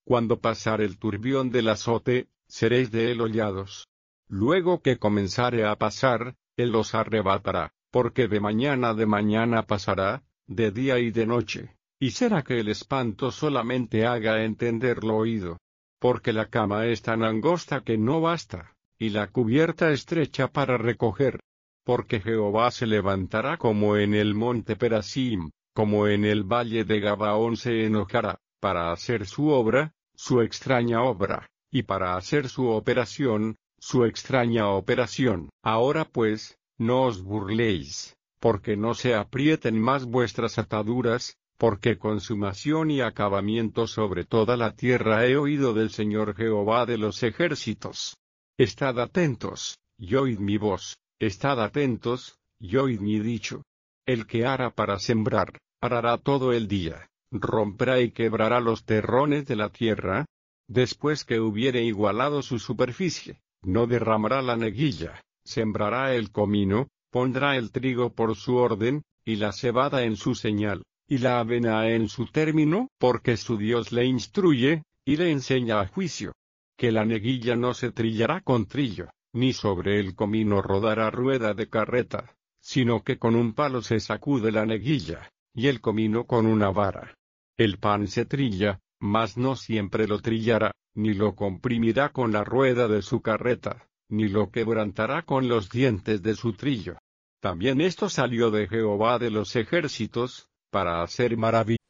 Cuando pasare el turbión del azote, seréis de él hollados. Luego que comenzare a pasar, él os arrebatará, porque de mañana pasará, de día y de noche, y será que el espanto solamente haga entender lo oído. Porque la cama es tan angosta que no basta, y la cubierta estrecha para recoger. Porque Jehová se levantará como en el monte Perasim, como en el valle de Gabaón se enojará, para hacer su obra, su extraña obra, y para hacer su operación, su extraña operación. Ahora pues, no os burléis, porque no se aprieten más vuestras ataduras, porque consumación y acabamiento sobre toda la tierra he oído del Señor Jehová de los ejércitos. Estad atentos, y oíd mi voz, estad atentos, y oíd mi dicho. El que ara para sembrar, arará todo el día, romperá y quebrará los terrones de la tierra. Después que hubiere igualado su superficie, no derramará la neguilla, sembrará el comino, pondrá el trigo por su orden, y la cebada en su señal, y la avena en su término, porque su Dios le instruye, y le enseña a juicio. Que la neguilla no se trillará con trillo, ni sobre el comino rodará rueda de carreta, sino que con un palo se sacude la neguilla, y el comino con una vara. El pan se trilla, mas no siempre lo trillará, ni lo comprimirá con la rueda de su carreta, ni lo quebrantará con los dientes de su trillo. También esto salió de Jehová de los ejércitos, para hacer maravillas.